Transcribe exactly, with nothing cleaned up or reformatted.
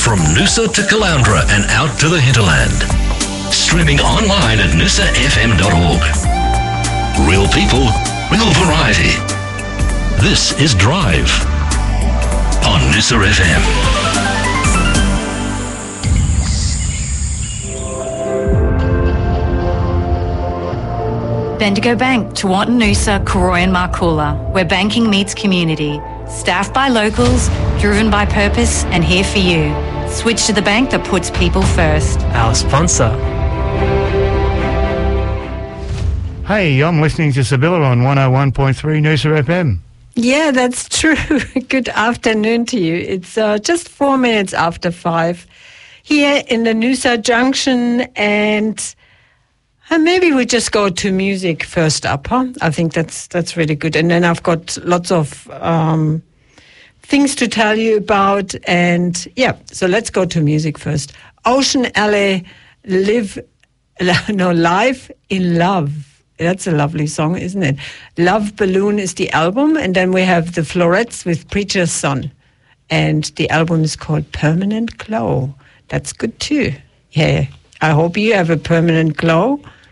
From Noosa to Caloundra and out to the hinterland. Streaming online at noosa f m dot org. Real people, real variety. This is Drive on Noosa F M. Bendigo Bank, Tewantin Noosa, Koroy and Markoola, where banking meets community. Staffed by locals, driven by purpose, and here for you. Switch to the bank that puts people first. Our sponsor. Hey, I'm listening to Sibylla on one oh one point three Noosa F M. Yeah, that's true. Good afternoon to you. It's uh, just four minutes after five here in the Noosa Junction, and uh, maybe we just go to music first up, huh? I think that's that's really good. And then I've got lots of um, things to tell you about, and yeah, so let's go to music first. Ocean Alley, Live, no, Live in Love. That's a lovely song, isn't it? Love Balloon is the album, and then we have the Florettes with Preacher's Son, and the album is called Permanent Glow. That's good too. Yeah, I hope you have a permanent glow